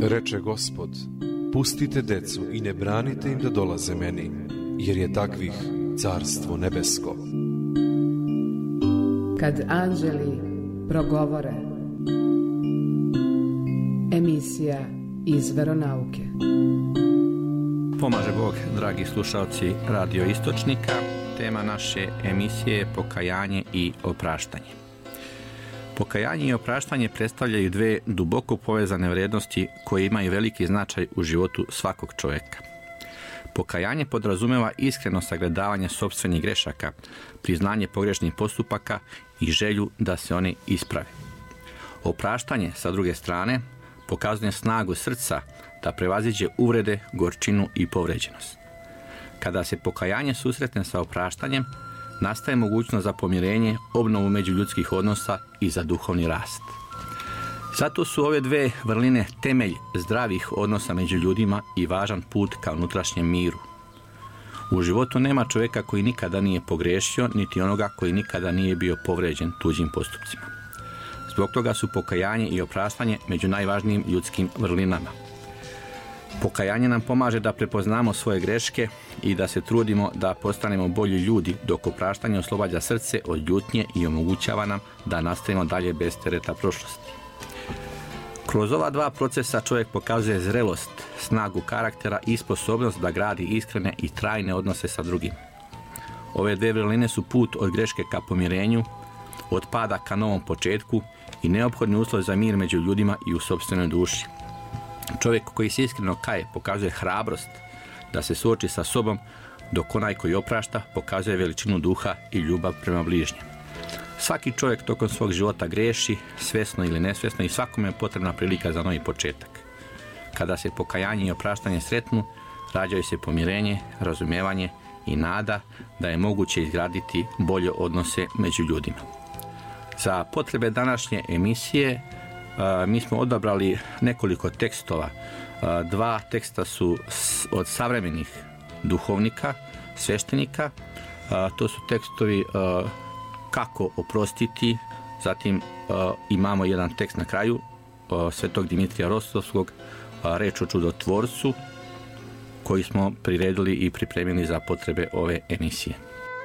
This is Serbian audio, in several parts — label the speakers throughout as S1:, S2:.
S1: Reče Gospod, pustite decu i ne branite im da dolaze meni, jer je takvih carstvo nebesko.
S2: Kad anđeli progovore. Emisija iz veronauke.
S3: Pomaže Bog, dragi slušalci Radio Istočnika. Tema naše emisije je pokajanje i opraštanje. Pokajanje i opraštanje predstavljaju dve duboko povezane vrijednosti koje imaju veliki značaj u životu svakog čovjeka. Pokajanje podrazumeva iskreno sagledavanje sopstvenih grešaka, priznanje pogrešnih postupaka i želju da se oni isprave. Opraštanje, sa druge strane, pokazuje snagu srca da prevaziđe uvrede, gorčinu i povređenost. Kada se pokajanje susretne sa opraštanjem, nastaje mogućnost za pomirenje, obnovu međuljudskih odnosa i za duhovni rast. Zato su ove dve vrline temelj zdravih odnosa među ljudima i važan put ka unutrašnjem miru. U životu nema čovjeka koji nikada nije pogriješio, niti onoga koji nikada nije bio povređen tuđim postupcima. Zbog toga su pokajanje i opraštanje među najvažnijim ljudskim vrlinama. Pokajanje nam pomaže da prepoznamo svoje greške i da se trudimo da postanemo bolji ljudi, dok opraštanje oslobađa srce od ljutnje i omogućava nam da nastavimo dalje bez tereta prošlosti. Kroz ova dva procesa čovjek pokazuje zrelost, snagu karaktera i sposobnost da gradi iskrene i trajne odnose sa drugim. Ove dve vrline su put od greške ka pomirenju, od pada ka novom početku i neophodni uslov za mir među ljudima i u sopstvenoj duši. Čovjek koji se iskreno kaje pokazuje hrabrost da se suoči sa sobom, dok onaj koji oprašta pokazuje veličinu duha i ljubav prema bližnjem. Svaki čovjek tokom svog života griješi, svjesno ili nesvjesno, i svakome je potrebna prilika za novi početak. Kada se pokajanje i opraštanje sretnu, rađaju se pomirenje, razumijevanje i nada da je moguće izgraditi bolje odnose među ljudima. Za potrebe današnje emisije mi smo odabrali nekoliko tekstova. Dva teksta su od savremenih duhovnika, sveštenika. To su tekstovi kako oprostiti. Zatim imamo jedan tekst na kraju svetog Dimitrija Rostovskog, reč o čudotvorcu, koji smo priredili i pripremili za potrebe ove emisije.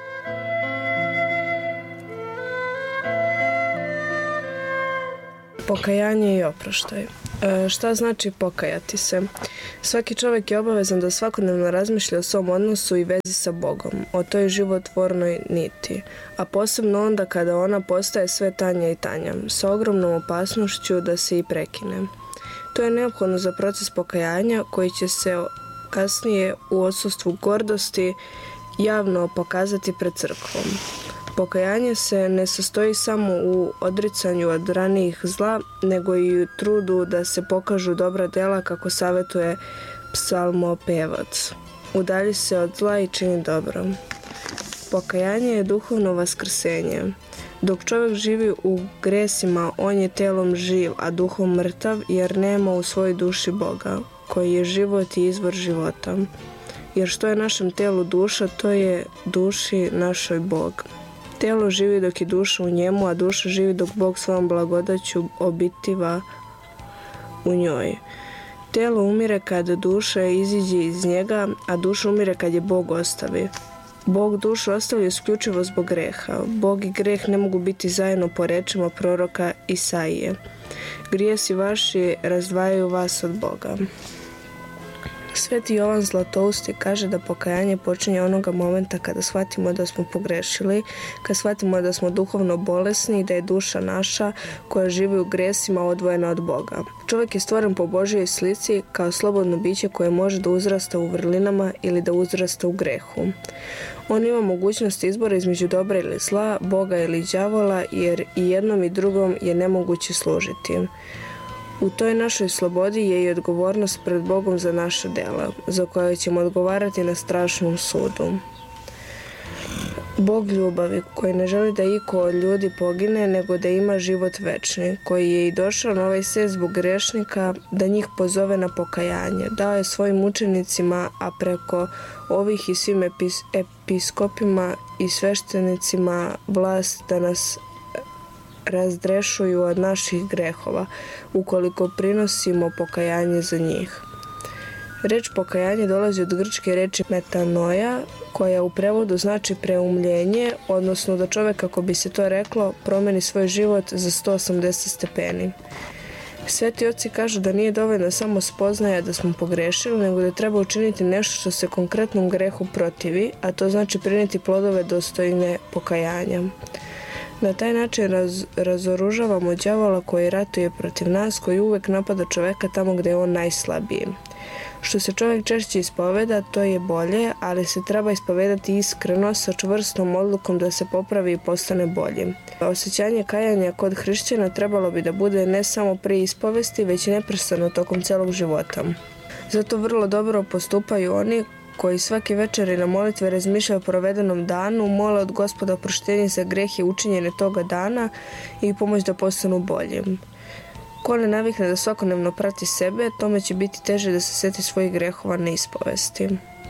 S4: Pokajanje i oproštaj. Šta znači pokajati se? Svaki čovjek je obavezan da svakodnevno razmišlja o svom odnosu i vezi sa Bogom, o toj životvornoj niti, a posebno onda kada ona postaje sve tanja i tanja, sa ogromnom opasnošću da se i prekine. To je neophodno za proces pokajanja koji će se kasnije u odsustvu gordosti javno pokazati pred crkvom. Pokajanje se ne sastoji samo u odricanju od ranijih zla, nego i u trudu da se pokažu dobra djela, kako savjetuje psalmopevac. Udalji se od zla i čini dobro. Pokajanje je duhovno vaskrsenje. Dok čovjek živi u gresima, on je telom živ, a duhom mrtav, jer nema u svojoj duši Boga, koji je život i izvor života. Jer što je našem telu duša, to je duši našoj Bog. Telo živi dok je duša u njemu, a duša živi dok Bog svojom blagodaću obitiva u njoj. Telo umire kad duša iziđe iz njega, a duša umire kad je Bog ostavi. Bog dušu ostavlja isključivo zbog greha. Bog i greh ne mogu biti zajedno, po rečima proroka Isaije. Grijesi vaši razdvajaju vas od Boga. Sveti Jovan Zlatousti kaže da pokajanje počinje onoga momenta kada shvatimo da smo pogrešili, kad shvatimo da smo duhovno bolesni i da je duša naša koja živi u gresima odvojena od Boga. Čovjek je stvoren po Božjoj slici kao slobodno biće koje može da uzrasta u vrlinama ili da uzrasta u grehu. On ima mogućnost izbora između dobra ili zla, Boga ili đavola, jer i jednom i drugom je nemoguće služiti. U toj našoj slobodi je i odgovornost pred Bogom za naša djela, za koje ćemo odgovarati na strašnom sudu. Bog ljubavi, koji ne želi da iko od ljudi pogine, nego da ima život večni, koji je i došao na ovaj svijet zbog grešnika, da njih pozove na pokajanje, dao je svojim učenicima, a preko ovih i svim episkopima i sveštenicima vlast da nas razdrešuju od naših grehova, ukoliko prinosimo pokajanje za njih. Reč pokajanje dolazi od grčke reči metanoja, koja u prevodu znači preumljenje, odnosno da čovjek, kako bi se to reklo, promeni svoj život za 180 stepeni. Sveti oci kažu da nije dovoljno samo spoznaja da smo pogrešili, nego da treba učiniti nešto što se konkretnom grehu protivi, a to znači prinijeti plodove dostojne pokajanja. Na taj način razoružavamo đavola koji ratuje protiv nas, koji uvek napada čoveka tamo gde je on najslabiji. Što se čovjek češće ispoveda, to je bolje, ali se treba ispovedati iskreno sa čvrstom odlukom da se popravi i postane bolji. Osjećanje kajanja kod hrišćana trebalo bi da bude ne samo pri ispovesti, već i neprestano tokom celog života. Zato vrlo dobro postupaju oni koji svake večeri na molitve razmišljaju o provedenom danu, mole od Gospoda oproštenje za grehe učinjene toga dana i pomoć da postanu boljim. Ko ne navikne da svakodnevno prati sebe, tome će biti teže da se seti svojih grehova na ispovesti.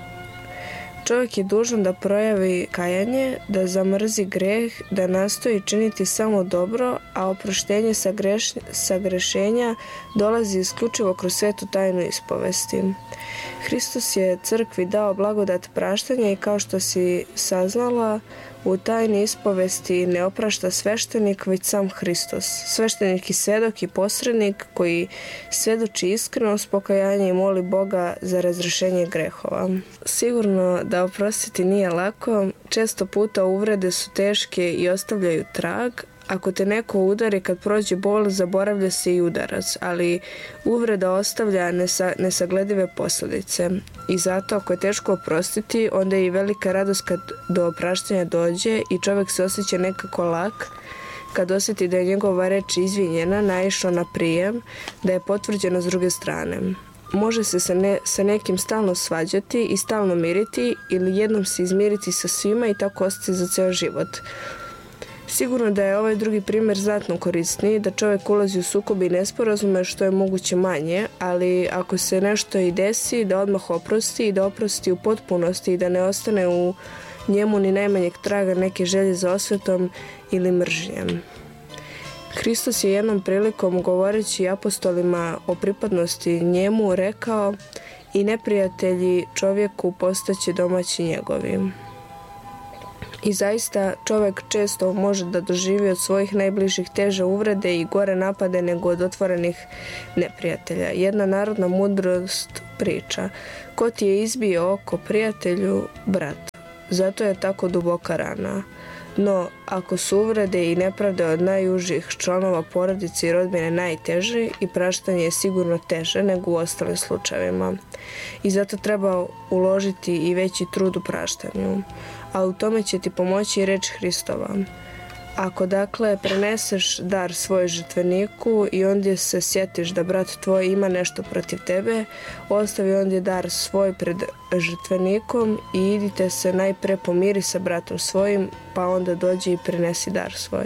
S4: Čovjek je dužan da projavi kajanje, da zamrzi greh, da nastoji činiti samo dobro, a oproštenje sagrešenja dolazi isključivo kroz svetu tajnu ispovesti. Hristos je crkvi dao blagodat praštanja i kao što si saznala, u tajni ispovesti ne oprašta sveštenik, već sam Hristos. Sveštenik i svedok i posrednik koji svedoči iskreno s pokajanjem i moli Boga za razrešenje grehova. Sigurno da oprostiti nije lako, često puta uvrede su teške i ostavljaju trag. Ako te neko udari, kad prođe bol, zaboravlja se i udarac, ali uvreda ostavlja nesagledive posljedice. I zato, ako je teško oprostiti, onda je i velika radost kad do opraštanja dođe i čovjek se osjeća nekako lak, kad osjeti da je njegova reč izvinjena, naišla na prijem, da je potvrđena s druge strane. Može se sa nekim stalno svađati i stalno miriti ili jednom se izmiriti sa svima i tako ostati za ceo život. Sigurno da je ovaj drugi primjer znatno korisniji, da čovjek ulazi u sukobe i nesporazume što je moguće manje, ali ako se nešto i desi, da odmah oprosti i da oprosti u potpunosti i da ne ostane u njemu ni najmanjeg traga neke želje za osvetom ili mržnjem. Hristos je jednom prilikom, govoreći apostolima o pripadnosti njemu, rekao: i neprijatelji čovjeku postaće domaći njegovi. I zaista čovjek često može da doživi od svojih najbližih teže uvrede i gore napade nego od otvorenih neprijatelja. Jedna narodna mudrost priča: ko ti je izbio oko, prijatelju, brat. Zato je tako duboka rana. No, ako su uvrede i nepravde od najužih članova porodice i rodbine najteže, i praštanje je sigurno teže nego u ostalim slučajevima. I zato treba uložiti i veći trud u praštanju. A u tome će ti pomoći i reč Hristova. Ako dakle preneseš dar svoj žrtveniku i ondje se sjetiš da brat tvoj ima nešto protiv tebe, ostavi ondje dar svoj pred žrtvenikom i idite se najpre pomiri sa bratom svojim, pa onda dođi i prenesi dar svoj.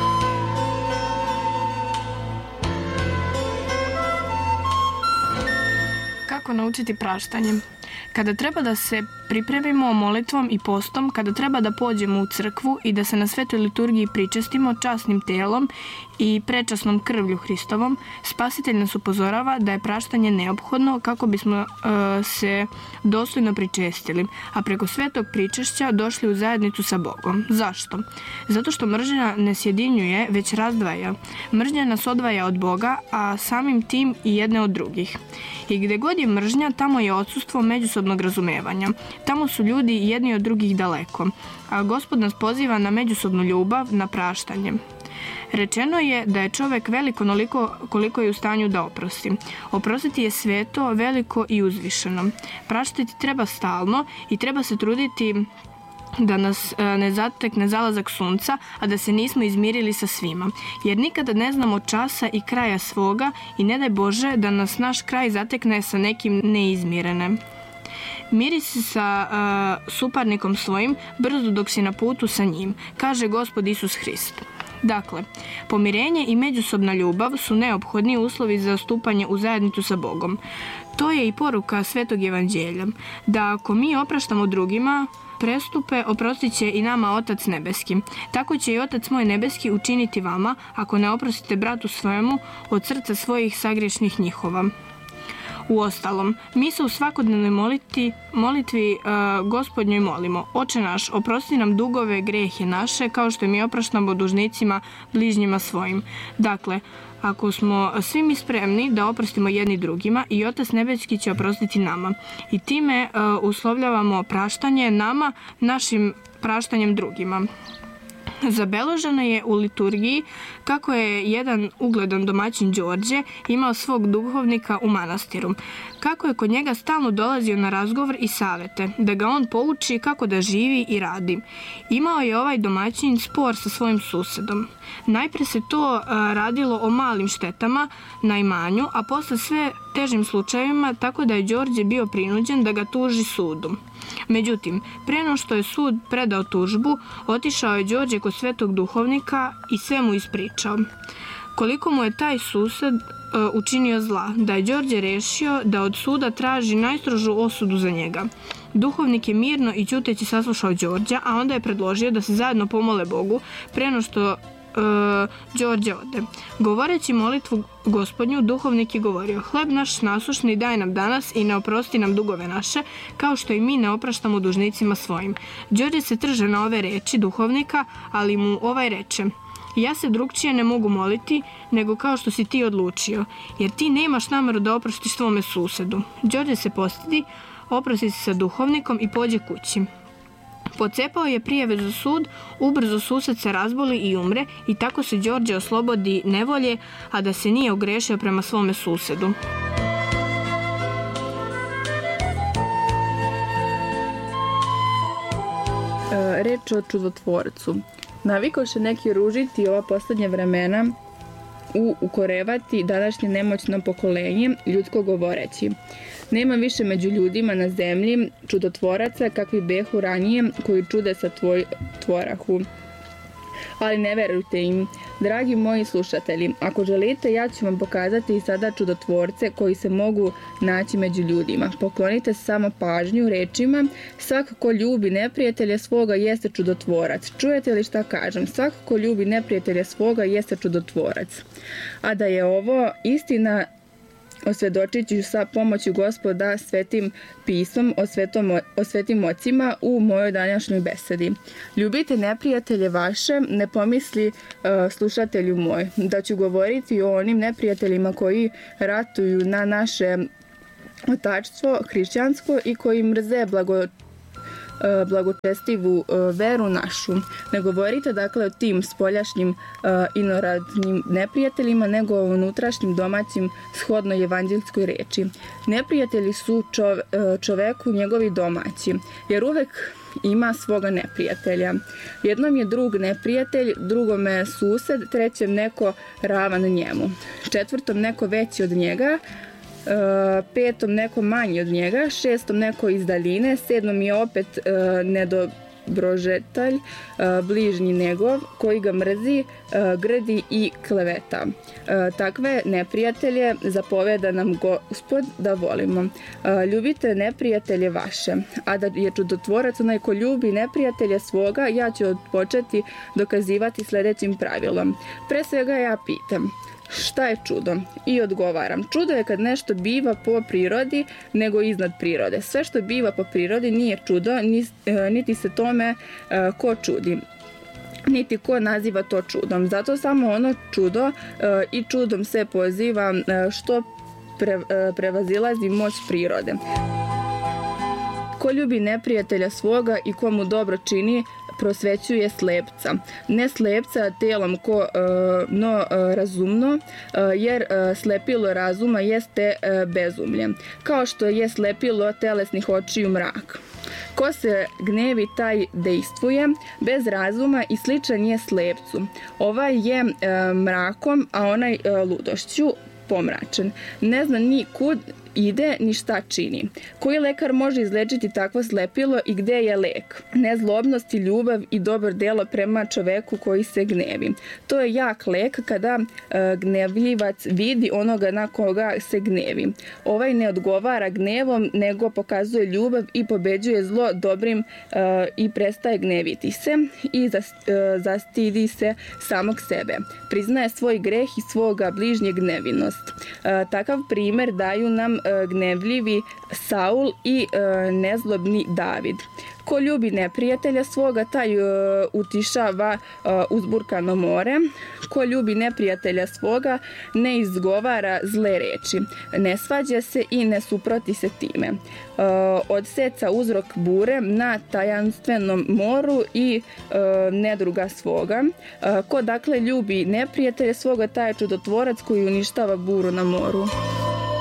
S5: Kako naučiti praštanje? Kada treba da se pripremimo molitvom i postom, kada treba da pođemo u crkvu i da se na svetoj liturgiji pričestimo časnim telom i prečasnom krvlju Hristovom, Spasitelj nas upozorava da je praštanje neophodno kako bismo se dostojno pričestili, a preko svetog pričešća došli u zajednicu sa Bogom. Zašto? Zato što mržnja ne sjedinjuje, već razdvaja. Mržnja nas odvaja od Boga, a samim tim i jedne od drugih. I gde god je mržnja, tamo je odsustvo međusobnog razumevanja. Tamo su ljudi jedni od drugih daleko, a Gospod nas poziva na međusobnu ljubav, na praštanje. Rečeno je da je čovek velik onoliko koliko je u stanju da oprosti. Oprostiti je sveto, veliko i uzvišeno. Praštati treba stalno i treba se truditi da nas ne zatekne zalazak sunca, a da se nismo izmirili sa svima. Jer nikada ne znamo časa i kraja svoga i ne daj Bože da nas naš kraj zatekne sa nekim neizmirenim. Miri se sa suparnikom svojim brzo dok si na putu sa njim, kaže Gospod Isus Hrist. Dakle, pomirenje i međusobna ljubav su neophodni uslovi za stupanje u zajednicu sa Bogom. To je i poruka Svetog evanđelja, da ako mi opraštamo drugima prestupe, oprostit će i nama Otac nebeski. Tako će i Otac moj nebeski učiniti vama, ako ne oprostite bratu svojemu od srca svojih sagriješnih njihova. Uostalom, mi se u svakodnevnoj molitvi Gospodnjoj molimo: Oče naš, oprosti nam dugove, grehe naše, kao što mi opraštamo dužnicima bližnjima svojim. Dakle, ako smo svi mi spremni da oprostimo jedni drugima, i Otac nebeski će oprostiti nama. I time uslovljavamo praštanje nama, našim praštanjem drugima. Zabeleženo je u liturgiji kako je jedan ugledan domaćin Đorđe imao svog duhovnika u manastiru. Kako je kod njega stalno dolazio na razgovor i savete, da ga on pouči kako da živi i radi. Imao je ovaj domaćin spor sa svojim susedom. Najpre se to radilo o malim štetama na imanju, a posle sve težim slučajevima, tako da je Đorđe bio prinuđen da ga tuži sudu. Međutim, pre no što je sud predao tužbu, otišao je Đorđe kod svetog duhovnika i sve mu ispričao. Koliko mu je taj sused učinio zla, da je Đorđe rešio da od suda traži najstrožu osudu za njega. Duhovnik je mirno i ćuteći saslušao Đorđa, a onda je predložio da se zajedno pomole Bogu pre no što Đorđe ode. Govoreći molitvu Gospodnju, duhovnik je govorio: Hleb naš nasušni daj nam danas i ne oprosti nam dugove naše, kao što i mi ne opraštamo dužnicima svojim. Đorđe se trže na ove reči duhovnika, ali mu ovaj reče: Ja se drugčije ne mogu moliti, nego kao što si ti odlučio, jer ti nemaš nameru da oprostiš svome susedu. Đorđe se postidi, oprosti se sa duhovnikom i pođe kući. Pocepao je prijave za sud, ubrzo sused se razboli i umre, i tako se Đorđe oslobodi nevolje, a da se nije ogrešio prema svome susedu.
S6: Reč o čudotvorcu. Navikoše neki ružiti ova poslednja vremena ukorevati današnje nemoćno pokolenje, ljudsko govoreći: Nema više među ljudima na zemlji čudotvoraca kakvi behu ranije, koji čude sa tvorahu. Ali ne verujte im. Dragi moji slušatelji, ako želite, ja ću vam pokazati i sada čudotvorce koji se mogu naći među ljudima. Poklonite samo pažnju rečima: svako ko ljubi neprijatelja svoga jeste čudotvorac. Čujete li šta kažem? Svako ko ljubi neprijatelja svoga jeste čudotvorac. A da je ovo istina, osvedočit ću sa pomoću Gospoda svetim pisom o svetim ocima u mojoj današnjoj besedi. Ljubite neprijatelje vaše, ne pomisli slušatelju moj, da ću govoriti o onim neprijateljima koji ratuju na naše otačstvo hrišćansko i koji mrze blagočestivu veru našu. Ne govorite dakle o tim spoljašnjim inoradnim neprijateljima, nego o unutrašnjim domaćim shodno evanđeljskoj reči. Neprijatelji su čoveku njegovi domaći, jer uvek ima svoga neprijatelja. Jednom je drug neprijatelj, drugome sused, trećem neko ravan njemu, četvrtom neko veći od njega, petom neko manji od njega, šestom neko iz daljine, sedmom je opet nedobrožetalj, bližnji njegov, koji ga mrzi, grdi i kleveta. Takve neprijatelje zapoveda nam Gospod da volimo. Ljubite neprijatelje vaše, a da je čudotvorac onaj ko ljubi neprijatelja svoga, ja ću početi dokazivati sljedećim pravilom. Pre svega ja pitam: šta je čudo? I odgovaram: čudo je kad nešto biva po prirodi nego iznad prirode. Sve što biva po prirodi nije čudo, niti se tome ko čudi, niti ko naziva to čudom. Zato samo ono čudo i čudom se poziva što prevazilazi moć prirode. Ko ljubi neprijatelja svoga i komu dobro čini, prosvećuje slepca. Ne slepca telom no razumno, jer slepilo razuma jeste bezumlje, kao što je slepilo telesnih očiju mrak. Ko se gnevi, taj dejstvuje bez razuma i sličan je slepcu. Ovaj je mrakom, a onaj ludošću pomračen. Ne zna ni kud ide ni šta čini. Koji lekar može izlečiti takvo slepilo i gde je lek? Nezlobnost i ljubav i dobro delo prema čoveku koji se gnevi. To je jak lek kada gnevljivac vidi onoga na koga se gnevi. Ovaj ne odgovara gnevom, nego pokazuje ljubav i pobeđuje zlo dobrim i prestaje gneviti se i zastidi se samog sebe. Priznaje svoj greh i svoga bližnjeg nevinost. Takav primer daju nam gnevljivi Saul i nezlobni David. Ko ljubi neprijatelja svoga, taj utišava uzburkano more. Ko ljubi neprijatelja svoga, ne izgovara zle reči. Ne svađa se i ne suproti se time. Odseca uzrok bure na tajanstvenom moru i nedruga svoga. Ko dakle ljubi neprijatelja svoga, taj je čudotvorac koji uništava buru na moru.